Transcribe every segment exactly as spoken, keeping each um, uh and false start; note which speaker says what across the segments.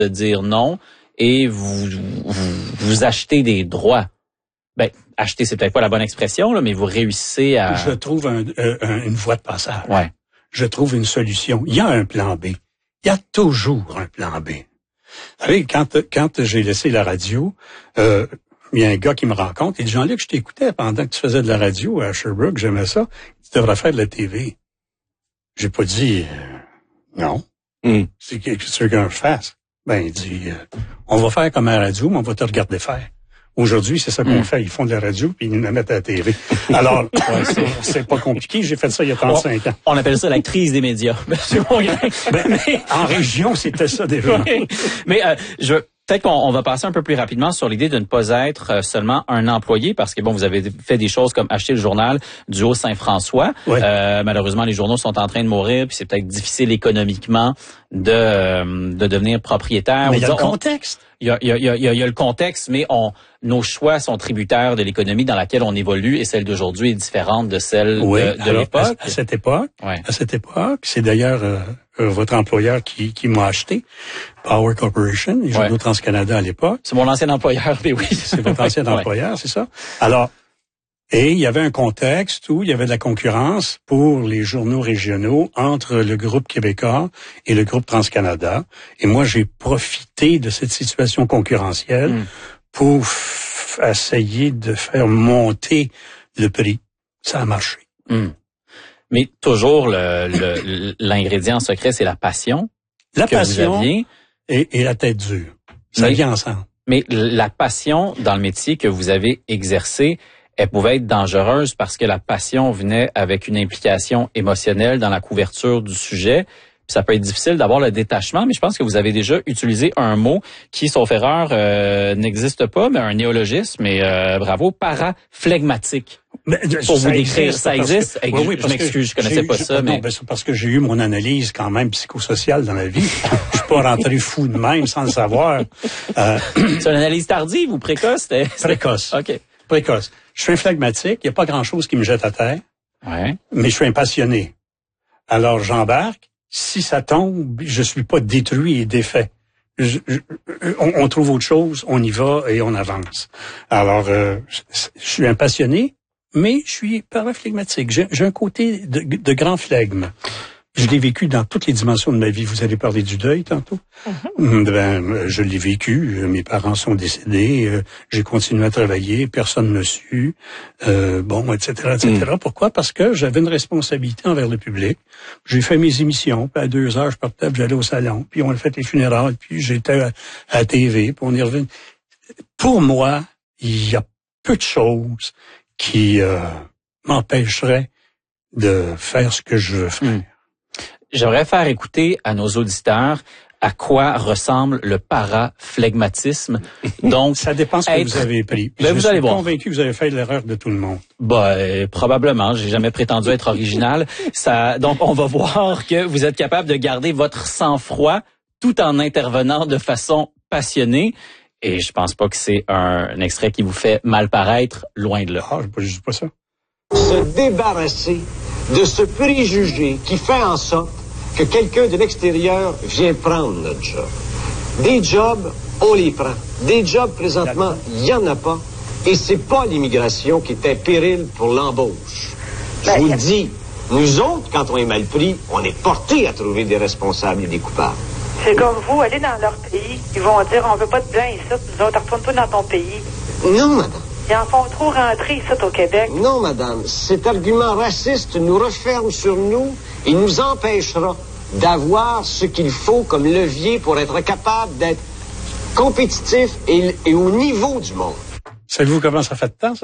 Speaker 1: de dire non et vous, vous, vous achetez des droits. Ben, acheter, c'est peut-être pas la bonne expression, là, mais vous réussissez à...
Speaker 2: Je trouve un, un, une voie de passage.
Speaker 1: Ouais.
Speaker 2: Je trouve une solution. Il y a un plan B. Il y a toujours un plan B. Vous savez, quand, quand j'ai laissé la radio, euh, il y a un gars qui me rencontre. Il dit, Jean-Luc, je t'écoutais pendant que tu faisais de la radio à Sherbrooke, j'aimais ça. Tu devrais faire de la T V. J'ai pas dit, euh, non. Mm. C'est quelque chose que je fasse. Ben, il dit, euh, on va faire comme à la radio, mais on va te regarder faire. Aujourd'hui, c'est ça qu'on mmh. fait. Ils font de la radio puis ils nous mettent à la T V. Alors, ouais, c'est, c'est pas compliqué. J'ai fait ça il y a trente-cinq ans.
Speaker 1: On appelle ça la crise des médias.
Speaker 2: ben, mais, en région, c'était ça déjà.
Speaker 1: Ouais. Mais euh, je peut-être qu'on on va passer un peu plus rapidement sur l'idée de ne pas être seulement un employé, parce que bon, vous avez fait des choses comme acheter le journal du Haut-Saint-François. Ouais. Euh, malheureusement, les journaux sont en train de mourir, puis c'est peut-être difficile économiquement de de devenir propriétaire.
Speaker 2: Mais il y a le contexte.
Speaker 1: Il y a, il y a, il y a, il y a le contexte, mais on, nos choix sont tributaires de l'économie dans laquelle on évolue, et celle d'aujourd'hui est différente de celle oui, de, de alors, l'époque.
Speaker 2: À, à cette époque, ouais. à cette époque, c'est d'ailleurs euh, euh, votre employeur qui, qui m'a acheté, Power Corporation, les journaux ouais. Trans-Canada à l'époque.
Speaker 1: C'est mon ancien employeur, mais oui.
Speaker 2: C'est votre ancien ouais. employeur, c'est ça. Alors, et il y avait un contexte où il y avait de la concurrence pour les journaux régionaux entre le groupe québécois et le groupe Trans-Canada. Et moi, j'ai profité de cette situation concurrentielle mm. pour f- essayer de faire monter le prix. Ça a marché.
Speaker 1: Mm. Mais toujours, le, le, l'ingrédient secret, c'est la passion.
Speaker 2: La
Speaker 1: que
Speaker 2: passion
Speaker 1: vous aviez.
Speaker 2: Et, et la tête dure. Ça
Speaker 1: mais,
Speaker 2: vient ensemble.
Speaker 1: Mais la passion dans le métier que vous avez exercé, elle pouvait être dangereuse parce que la passion venait avec une implication émotionnelle dans la couverture du sujet. Puis ça peut être difficile d'avoir le détachement, mais je pense que vous avez déjà utilisé un mot qui, sauf erreur, euh, n'existe pas, mais un néologisme, mais euh, bravo, paraflegmatique.
Speaker 2: Mais,
Speaker 1: pour vous décrire, ça existe.
Speaker 2: Que, oui, oui,
Speaker 1: je m'excuse, je connaissais pas ça.
Speaker 2: Non,
Speaker 1: mais...
Speaker 2: ben, c'est parce que j'ai eu mon analyse quand même psychosociale dans la vie. Je suis pas rentré fou de même sans le savoir.
Speaker 1: Euh... C'est une analyse tardive ou précoce? C'était...
Speaker 2: Précoce.
Speaker 1: OK.
Speaker 2: Précoce. Je suis un phlegmatique, il n'y a pas grand-chose qui me jette à terre,
Speaker 1: ouais.
Speaker 2: mais je suis un passionné. Alors j'embarque, si ça tombe, je suis pas détruit et défait. Je, je, on, on trouve autre chose, on y va et on avance. Alors, euh, je, je suis un passionné, mais je suis paraflegmatique. J'ai, j'ai un côté de, de grand flegme. Je l'ai vécu dans toutes les dimensions de ma vie. Vous allez parler du deuil tantôt. Mm-hmm. Ben, je l'ai vécu. Mes parents sont décédés. J'ai continué à travailler. Personne ne me su. Euh, bon, et cetera, et cetera. Mm. Pourquoi? Parce que j'avais une responsabilité envers le public. J'ai fait mes émissions. Puis à deux heures, je partais, puis j'allais au salon. Puis on a fait les funérailles. Puis j'étais à, à la T V. Puis on y revient. Pour moi, il y a peu de choses qui euh, m'empêcheraient de faire ce que je veux faire. Mm.
Speaker 1: J'aimerais faire écouter à nos auditeurs à quoi ressemble le paraflegmatisme. Donc,
Speaker 2: ça dépend ce que être... vous avez pris.
Speaker 1: Ben,
Speaker 2: je
Speaker 1: vous
Speaker 2: suis
Speaker 1: allez voir.
Speaker 2: convaincu que vous avez fait l'erreur de tout le monde.
Speaker 1: Ben, probablement. J'ai jamais prétendu être original. Ça, donc, on va voir que vous êtes capable de garder votre sang-froid tout en intervenant de façon passionnée. Et je pense pas que c'est un, un extrait qui vous fait mal paraître, loin de là.
Speaker 2: Ah, je dis pas ça.
Speaker 3: Se débarrasser de ce préjugé qui fait en sorte que quelqu'un de l'extérieur vient prendre notre job. Des jobs, on les prend. Des jobs, présentement, il n'y en a pas. Et c'est pas l'immigration qui est un péril pour l'embauche. Je vous le dis, nous autres, quand on est mal pris, on est portés à trouver des responsables et des coupables.
Speaker 4: C'est comme vous, allez dans leur pays, ils vont dire, on veut pas de blanc ici, nous autres, retourne-toi dans ton pays.
Speaker 3: Non, madame.
Speaker 4: Ils en font trop rentrer ici au Québec.
Speaker 3: Non, madame. Cet argument raciste nous referme sur nous et nous empêchera d'avoir ce qu'il faut comme levier pour être capable d'être compétitif et, et au niveau du monde.
Speaker 2: Savez-vous comment ça fait de temps, ça?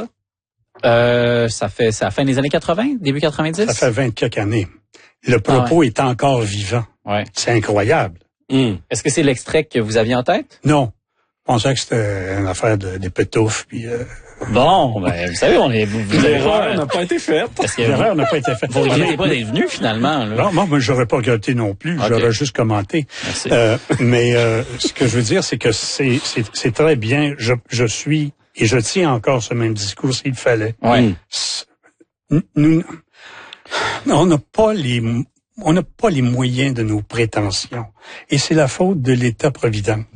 Speaker 1: Euh, ça fait, c'est à la fin des années quatre-vingts, début quatre-vingt-dix?
Speaker 2: Ça fait vingt quelques années. Le propos ah ouais. est encore vivant.
Speaker 1: Ouais.
Speaker 2: C'est incroyable.
Speaker 1: Mmh. Est-ce que c'est l'extrait que vous aviez en tête?
Speaker 2: Non. Je pensais que c'était une affaire de, des pétoufs, puis... Euh...
Speaker 1: Bon, ben, vous savez, on est... Vous, vous
Speaker 2: L'erreur n'a pas été faite.
Speaker 1: Parce que
Speaker 2: L'erreur n'a pas été faite.
Speaker 1: Vous regrettez pas d'être venu, finalement. Là.
Speaker 2: Non, moi, moi j'aurais pas regretté non plus. Okay. J'aurais juste commenté.
Speaker 1: Merci.
Speaker 2: Euh, mais euh, ce que je veux dire, c'est que c'est, c'est, c'est très bien. Je, je suis... Et je tiens encore ce même discours s'il fallait.
Speaker 1: Ouais.
Speaker 2: Nous, on n'a pas les on n'a pas les moyens de nos prétentions. Et c'est la faute de l'État-providence.